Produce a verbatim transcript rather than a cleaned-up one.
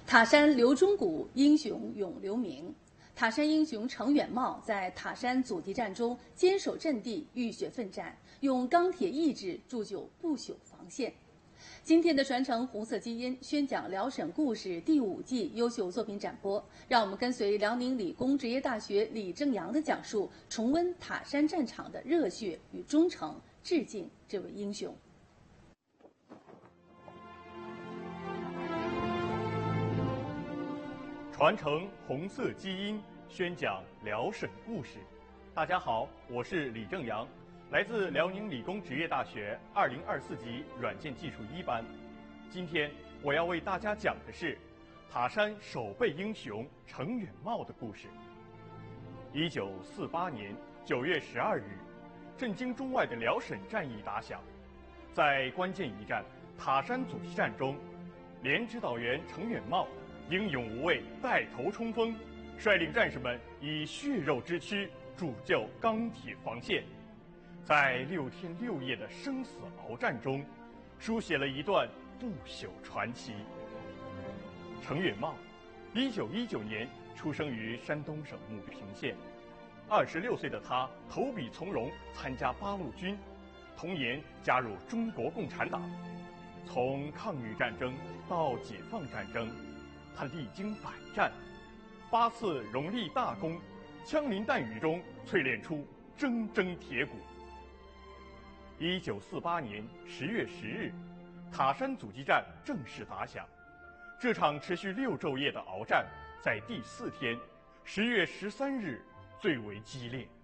塔山刘忠谷英雄永留名。塔山英雄程远茂在塔山阻击战中坚守阵地，浴血奋战，用钢铁意志铸就不朽防线。今天的传承红色基因宣讲辽沈故事第五季优秀作品展播，让我们跟随辽宁理工职业大学李正阳的讲述，重温塔山战场的热血与忠诚，致敬这位英雄。 传承红色基因，宣讲辽沈故事。大家好，我是李正阳，来自辽宁理工职业大学二零二四级软件技术一班。今天我要为大家讲的是塔山守备英雄程远茂的故事。一九四八年九月十二日，震惊中外的辽沈战役打响。在关键一战塔山阻击战中，连指导员程远茂英勇无畏，带头冲锋，率领战士们以血肉之躯铸就钢铁防线，在六天六夜的生死鏖战中，书写了一段不朽传奇。程远茂，一九一九年出生于山东省牟平县，二十六岁的他投笔从戎，参加八路军，同年加入中国共产党。从抗日战争到解放战争，他历经百战，八次荣立大功，枪林弹雨中淬炼出铮铮铁骨。一九四八年十月十日，塔山阻击战正式打响。这场持续六昼夜的鏖战，在第四天，十月十三日最为激烈。